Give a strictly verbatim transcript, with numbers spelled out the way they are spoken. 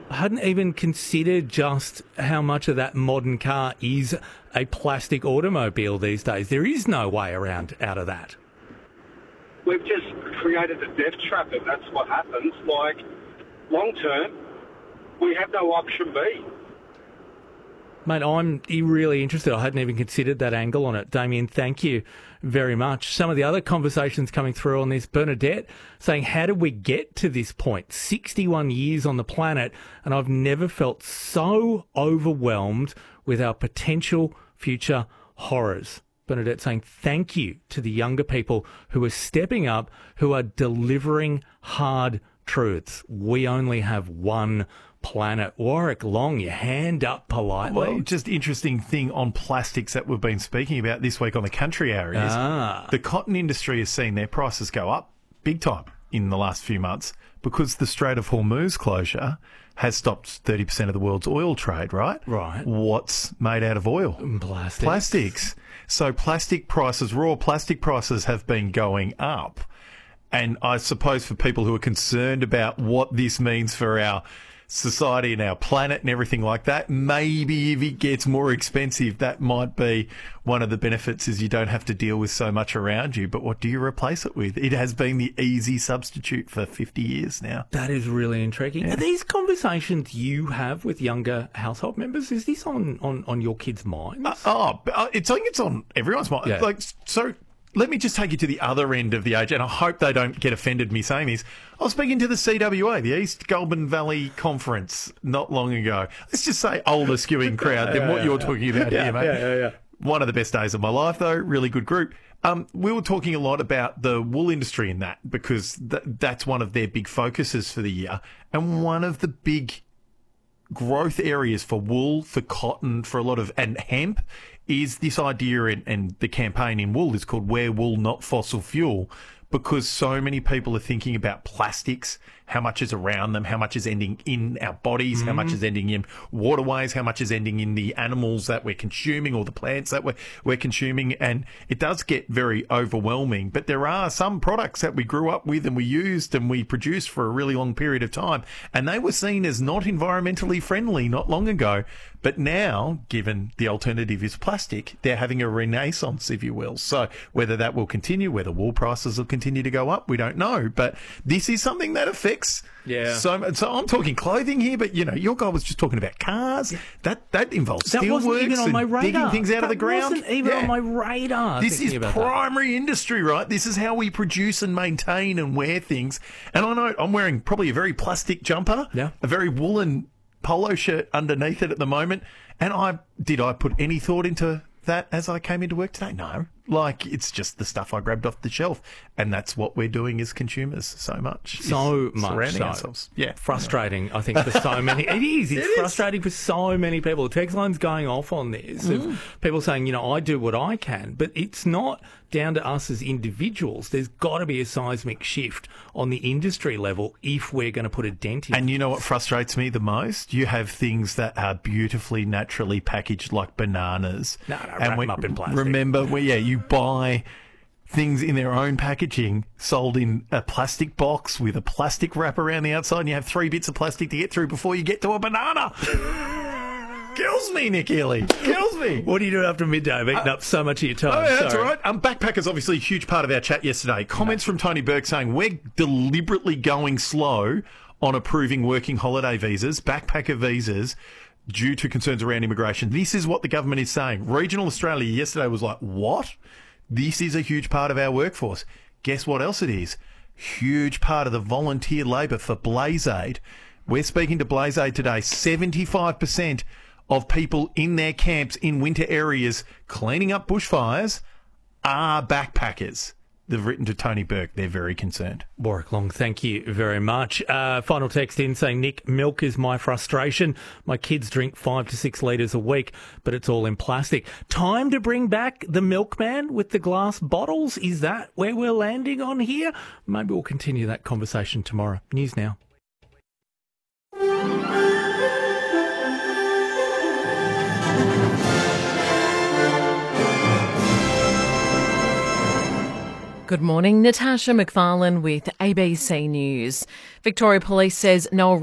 I hadn't even considered just how much of that modern car is a plastic automobile these days. There is no way around out of that. We've just created a death trap, and that's what happens. Like, long term, we have no option B. Mate, I'm really interested. I hadn't even considered that angle on it. Damien, thank you very much. Some of the other conversations coming through on this, Bernadette saying, how did we get to this point? sixty-one years on the planet, and I've never felt so overwhelmed with our potential future horrors. Bernadette saying thank you to the younger people who are stepping up, who are delivering hard truths. We only have one planet. Warwick Long, your hand up politely. Well, just interesting thing on plastics that we've been speaking about this week on the Country Hour is Ah. the cotton industry has seen their prices go up big time in the last few months because the Strait of Hormuz closure has stopped thirty percent of the world's oil trade, right? Right. What's made out of oil? Plastics. Plastics. So plastic prices, raw plastic prices have been going up. And I suppose for people who are concerned about what this means for our society and our planet and everything like that, maybe if it gets more expensive, that might be one of the benefits, is you don't have to deal with so much around you. But what do you replace it with? It has been the easy substitute for fifty years now. That is really intriguing. Yeah. Are these conversations you have with younger household members, is this on, on, on your kids' minds? Uh, oh, uh, it's, I think it's on everyone's mind. Yeah. Like, so let me just take you to the other end of the age, and I hope they don't get offended me saying this. I was speaking to the C W A, the East Goulburn Valley Conference, not long ago. Let's just say older skewing crowd than Yeah, what yeah, you're yeah. talking about Yeah, here, mate. yeah, yeah, yeah. One of the best days of my life, though. Really good group. Um, we were talking a lot about the wool industry in that because th- that's one of their big focuses for the year. And one of the big growth areas for wool, for cotton, for a lot of, and hemp, is this idea, and, and the campaign in wool is called Wear Wool, Not Fossil Fuel, because so many people are thinking about plastics, how much is around them, how much is ending in our bodies, mm-hmm. how much is ending in waterways, how much is ending in the animals that we're consuming or the plants that we're, we're consuming. And it does get very overwhelming. But there are some products that we grew up with and we used and we produced for a really long period of time. And they were seen as not environmentally friendly not long ago. But now, given the alternative is plastic, they're having a renaissance, if you will. So whether that will continue, whether wool prices will continue to go up, we don't know. But this is something that affects. Yeah. So, so I'm talking clothing here, but you know, your guy was just talking about cars. That that involves That wasn't even steelworks on my and radar. digging things out that of the ground. wasn't even Yeah. on my radar. This is thinking about that. primary industry, right? This is how we produce and maintain and wear things. And I know I'm wearing probably a very plastic jumper, Yeah. a very woolen polo shirt underneath it at the moment. And I did I put any thought into that as I came into work today? No. Like, it's just the stuff I grabbed off the shelf. And that's what we're doing as consumers so much. So is much surrounding so. ourselves. Yeah. Frustrating, I think, for so many. It is. It's It is. frustrating for so many people. The text line's going off on this. Mm. Of people saying, you know, I do what I can, but it's not down to us as individuals. There's got to be a seismic shift on the industry level if we're going to put a dent in. And you know what frustrates me the most? You have things that are beautifully, naturally packaged like bananas. No, no, and wrap we- them up in plastic. Remember, well, yeah, you buy things in their own packaging sold in a plastic box with a plastic wrap around the outside, and you have three bits of plastic to get through before you get to a banana. Kills me, Nick Ely. Kills me. What do you do after midday? I've eaten up so much of your time. Oh, yeah, that's Sorry. all right. Um, backpackers, obviously, a huge part of our chat yesterday. Comments from Tony Burke saying we're deliberately going slow on approving working holiday visas, backpacker visas, due to concerns around immigration. This is what the government is saying. Regional Australia yesterday was like, what? This is a huge part of our workforce. Guess what else it is? Huge part of the volunteer labour for Blaze Aid. We're speaking to Blaze Aid today. seventy-five percent of people in their camps in winter areas cleaning up bushfires are backpackers. They've written to Tony Burke. They're very concerned. Warwick Long, thank you very much. Uh, final text in saying, Nick, milk is my frustration. My kids drink five to six litres a week, but it's all in plastic. Time to bring back the milkman with the glass bottles. Is that where we're landing on here? Maybe we'll continue that conversation tomorrow. News now. Good morning, Natasha McFarlane with A B C News. Victoria Police says Noel